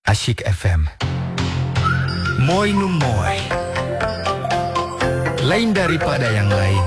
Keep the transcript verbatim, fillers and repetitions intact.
Asyik F M. Moi nu moi. Lain daripada yang lain.